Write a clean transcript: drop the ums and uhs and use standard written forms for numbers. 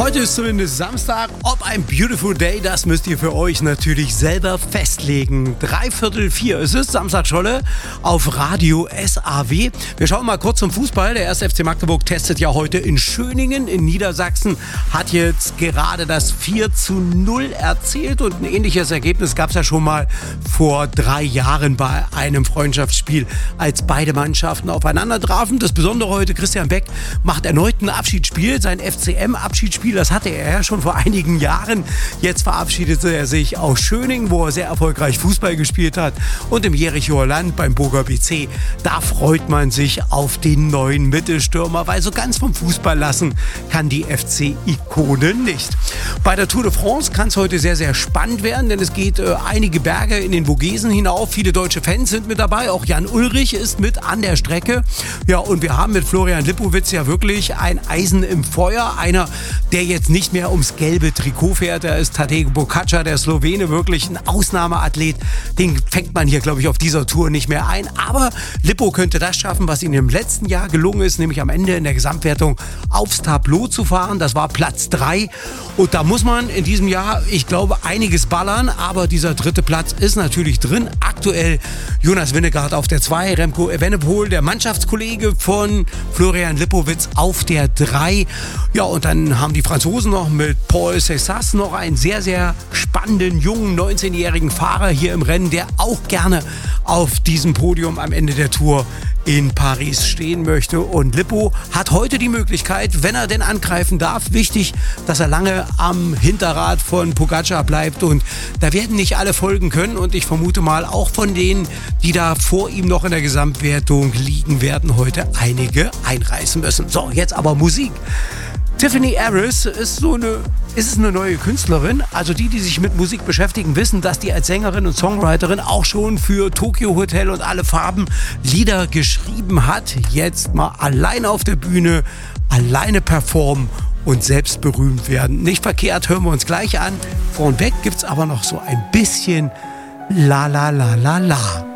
Heute ist zumindest Samstag. Ob ein Beautiful Day, das müsst ihr für euch natürlich selber festlegen. 3:45 ist es, Samstagscholle auf Radio SAW. Wir schauen mal kurz zum Fußball. Der 1. FC Magdeburg testet ja heute in Schöningen in Niedersachsen. Hat jetzt gerade das 4:0 erzielt und ein ähnliches Ergebnis gab es ja schon mal vor 3 Jahren bei einem Freundschaftsspiel, als beide Mannschaften aufeinander trafen. Das Besondere heute, Christian Beck macht erneut ein Abschiedsspiel, sein FCM-Abschiedsspiel. Das hatte er ja schon vor einigen Jahren. Jetzt verabschiedete er sich aus Schöningen, wo er sehr erfolgreich Fußball gespielt hat. Und im Jerichoer Land beim Burger BC, da freut man sich auf den neuen Mittelstürmer, weil so ganz vom Fußball lassen kann die FC-Ikone nicht. Bei der Tour de France kann es heute sehr, sehr spannend werden, denn es geht einige Berge in den Vogesen hinauf. Viele deutsche Fans sind mit dabei. Auch Jan Ullrich ist mit an der Strecke. Ja, und wir haben mit Florian Lipowitz ja wirklich ein Eisen im Feuer. Einer, der jetzt nicht mehr ums gelbe Trikot fährt. Da ist Tadej Pogačar, der Slowene, wirklich ein Ausnahmeathlet. Den fängt man hier, glaube ich, auf dieser Tour nicht mehr ein. Aber Lippo könnte das schaffen, was ihm im letzten Jahr gelungen ist, nämlich am Ende in der Gesamtwertung aufs Tableau zu fahren. Das war Platz 3. Und da muss man in diesem Jahr, ich glaube, einiges ballern. Aber dieser 3. Platz ist natürlich drin. Aktuell Jonas Vingegaard auf der 2, Remco Evenepoel, der Mannschaftskollege von Florian Lipowitz, auf der 3. Ja, und dann haben die Franzosen noch mit Paul Cessas noch einen sehr, sehr spannenden, jungen, 19-jährigen Fahrer hier im Rennen, der auch gerne auf diesem Podium am Ende der Tour in Paris stehen möchte. Und Lippo hat heute die Möglichkeit, wenn er denn angreifen darf, wichtig, dass er lange am Hinterrad von Pogačar bleibt. Und da werden nicht alle folgen können. Und ich vermute mal, auch von denen, die da vor ihm noch in der Gesamtwertung liegen, werden heute einige einreißen müssen. So, jetzt aber Musik. Tiffany Harris ist eine neue Künstlerin. Also die sich mit Musik beschäftigen, wissen, dass die als Sängerin und Songwriterin auch schon für Tokyo Hotel und Alle Farben Lieder geschrieben hat. Jetzt mal allein auf der Bühne, alleine performen und selbst berühmt werden. Nicht verkehrt, hören wir uns gleich an. Vornweg gibt's aber noch so ein bisschen La La La La La.